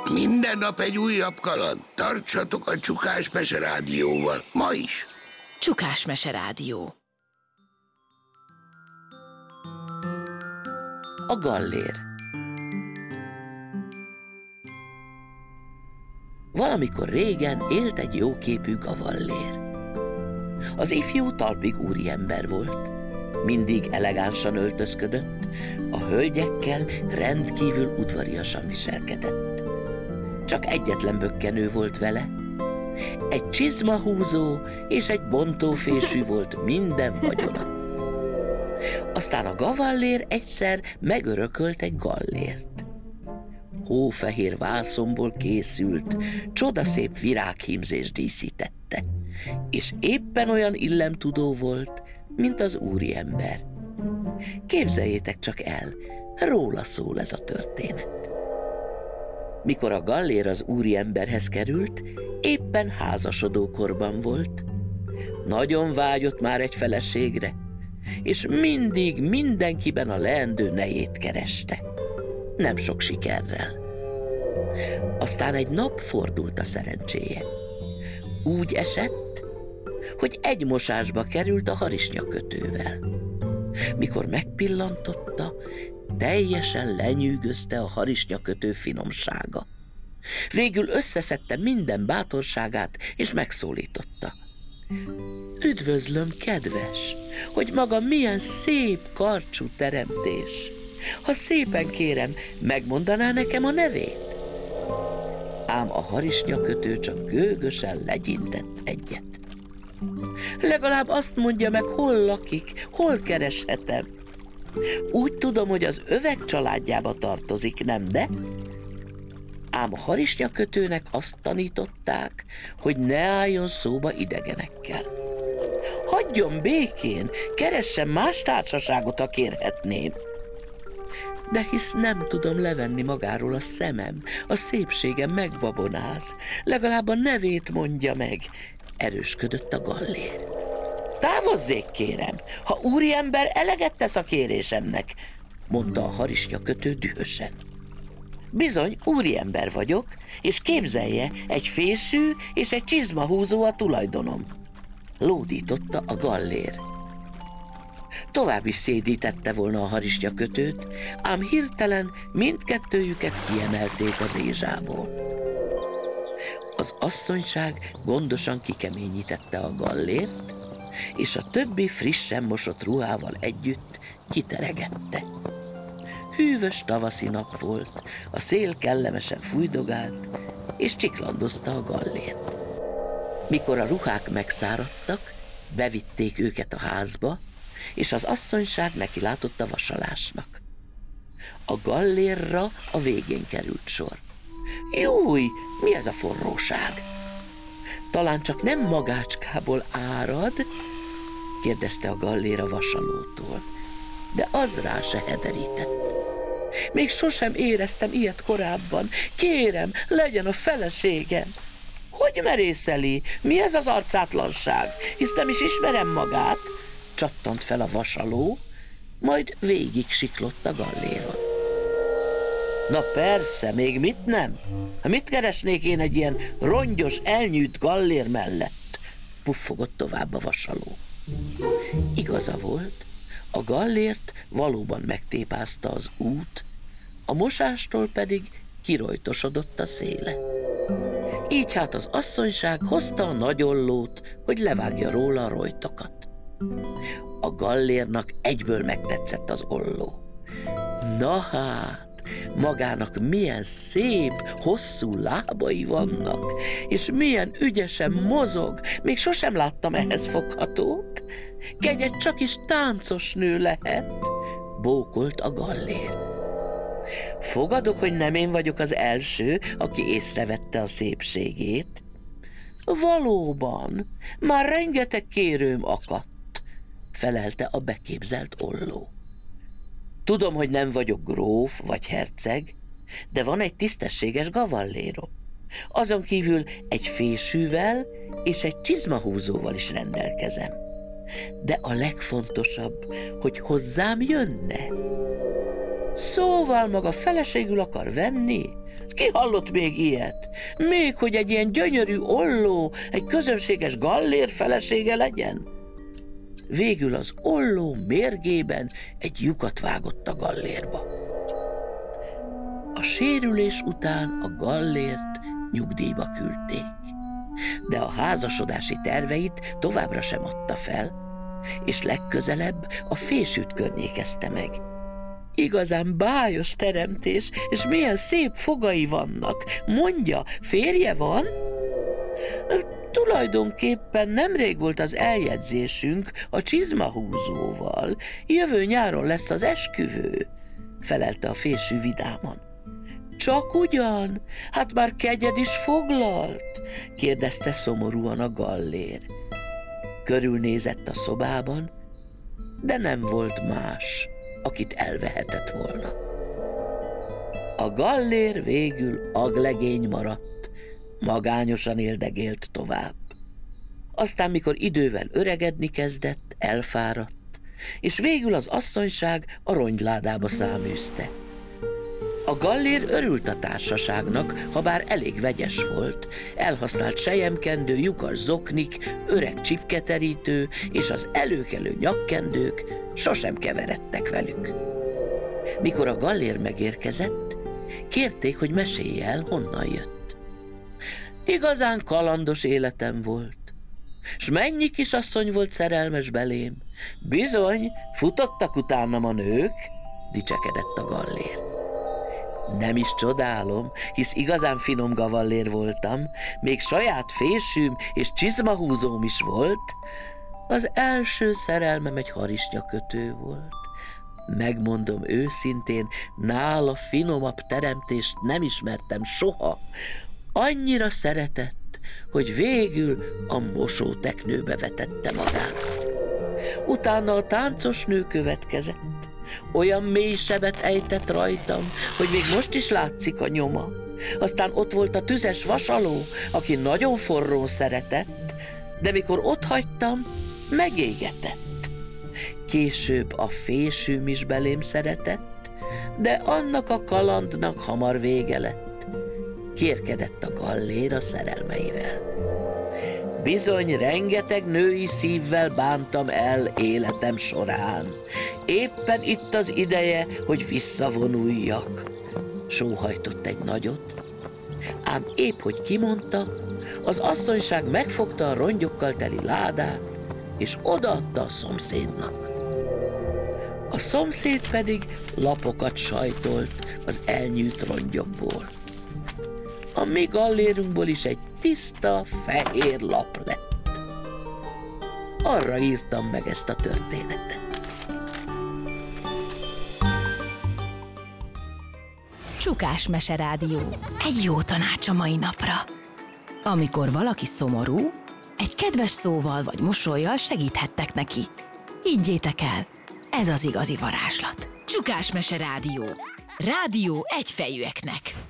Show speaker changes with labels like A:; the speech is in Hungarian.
A: Minden nap egy újabb kaland. Tartsatok a Csukás Mese Rádióval. Ma is.
B: Csukás Mese Rádió.
C: A gallér. Valamikor régen élt egy jóképű gavallér. Az ifjú talpig úriember volt. Mindig elegánsan öltözködött, a hölgyekkel rendkívül udvariasan viselkedett. Csak egyetlen bökkenő volt vele. Egy csizmahúzó és egy bontófésű volt minden vagyona. Aztán a gavallér egyszer megörökölt egy gallért. Hófehér vászonból készült, csodaszép virághímzés díszítette, és éppen olyan illemtudó volt, mint az úriember. Képzeljétek csak el, róla szól ez a történet. Mikor a gallér az úriemberhez került, éppen házasodókorban volt. Nagyon vágyott már egy feleségre, és mindig mindenkiben a leendő nejét kereste. Nem sok sikerrel. Aztán egy nap fordult a szerencséje. Úgy esett, hogy egy mosásba került a harisnyakötővel. Mikor megpillantotta, teljesen lenyűgözte a harisnyakötő finomsága. Végül összeszedte minden bátorságát, és megszólította. Üdvözlöm, kedves, hogy maga milyen szép karcsú teremtés. Ha szépen kérem, megmondaná nekem a nevét? Ám a harisnyakötő csak gőgösen legyintett egyet. Legalább azt mondja meg, hol lakik, hol kereshetem. Úgy tudom, hogy az Övek családjába tartozik, nem de? Ám a harisnyakötőnek azt tanították, hogy ne álljon szóba idegenekkel. Hagyjon békén, keressen más társaságot, ha kérhetném. De hisz nem tudom levenni magáról a szemem, a szépségem megbabonáz, legalább a nevét mondja meg, erősködött a gallér. Távozzék, kérem, ha úriember eleget tesz a kérésemnek, mondta a harisnyakötő dühösen. Bizony, úriember vagyok, és képzelje, egy fésű és egy csizmahúzó a tulajdonom, lódította a gallér. Tovább is szédítette volna a harisnyakötőt, ám hirtelen mindkettőjüket kiemelték a dézsából. Az asszonyság gondosan kikeményítette a gallért, és a többi frissen mosott ruhával együtt kiteregette. Hűvös tavaszi nap volt, a szél kellemesen fújdogált, és csiklandozta a gallért. Mikor a ruhák megszáradtak, bevitték őket a házba, és az asszonyság neki látott a vasalásnak. A gallérra a végén került sor. Júj, mi ez a forróság? Talán csak nem magácskából árad? Kérdezte a gallér a vasalótól, de az rá se hederített. Még sosem éreztem ilyet korábban. Kérem, legyen a feleségem. Hogy merészeli? Mi ez az arcátlanság? Hisz nem is ismerem magát. Csattant fel a vasaló, majd végig siklott a galléron. Na persze, még mit nem? Mit keresnék én egy ilyen rongyos, elnyűjt gallér mellett? Puffogott tovább a vasaló. Igaza volt, a gallért valóban megtépázta az út, a mosástól pedig kirojtosodott a széle. Így hát az asszonyság hozta a nagyollót, hogy levágja róla a rojtokat. A gallérnak egyből megtetszett az olló. Na hát, magának milyen szép, hosszú lábai vannak, és milyen ügyesen mozog, még sosem láttam ehhez foghatót. Kegyed csak is táncos nő lehet, bókolt a gallér. Fogadok, hogy nem én vagyok az első, aki észrevette a szépségét. Valóban, már rengeteg kérőm akadt, felelte a beképzelt olló. Tudom, hogy nem vagyok gróf vagy herceg, de van egy tisztességes gavallérom. Azon kívül egy fésűvel és egy csizmahúzóval is rendelkezem. De a legfontosabb, hogy hozzám jönne. Szóval maga feleségül akar venni? Ki hallott még ilyet? Még hogy egy ilyen gyönyörű olló egy közönséges gallér felesége legyen? Végül az olló mérgében egy lyukat vágott a gallérba. A sérülés után a gallért nyugdíjba küldték, de a házasodási terveit továbbra sem adta fel, és legközelebb a Fésűt környékezte meg. Igazán bájos teremtés, és milyen szép fogai vannak. Mondja, férje van? Tulajdonképpen nemrég volt az eljegyzésünk a csizmahúzóval. Jövő nyáron lesz az esküvő, felelte a Fésű vidáman. Csak ugyan? Hát már kegyed is foglalt? Kérdezte szomorúan a gallér. Körülnézett a szobában, de nem volt más, akit elvehetett volna. A gallér végül aglegény maradt, magányosan éldegélt tovább. Aztán, mikor idővel öregedni kezdett, elfáradt, és végül az asszonyság a rongyládába száműzte. A gallér örült a társaságnak, habár elég vegyes volt, elhasznált selyemkendő, lyukas zoknik, öreg csipketerítő és az előkelő nyakkendők sosem keveredtek velük. Mikor a gallér megérkezett, kérték, hogy mesélje el, honnan jött. Igazán kalandos életem volt, s mennyi kisasszony volt szerelmes belém. Bizony, futottak utánam a nők, dicsekedett a gallér. Nem is csodálom, hisz igazán finom gavallér voltam, még saját fésűm és csizmahúzóm is volt. Az első szerelmem egy harisnyakötő volt. Megmondom őszintén, nála finomabb teremtést nem ismertem soha. Annyira szeretett, hogy végül a mosóteknőbe vetette magát. Utána a táncos nő következett. Olyan mély sebet ejtett rajtam, hogy még most is látszik a nyoma. Aztán ott volt a tüzes vasaló, aki nagyon forró szeretett, de mikor otthagytam, megégetett. Később a fésűm is belém szeretett, de annak a kalandnak hamar vége lett. Kérkedett a gallér a szerelmeivel. Bizony, rengeteg női szívvel bántam el életem során. Éppen itt az ideje, hogy visszavonuljak. Sóhajtott egy nagyot, ám épp hogy kimondta, az asszonyság megfogta a rongyokkal teli ládát, és odaadta a szomszédnak. A szomszéd pedig lapokat sajtolt az elnyűjt rongyokból. A mi gallérunkból is egy tiszta, fehér lap lett. Arra írtam meg ezt a történetet.
B: Csukás Meserádió. Egy jó tanács a mai napra. Amikor valaki szomorú, egy kedves szóval vagy mosollyal segíthettek neki. Higgyétek el, ez az igazi varázslat. Csukás Meserádió. Rádió egyfejűeknek.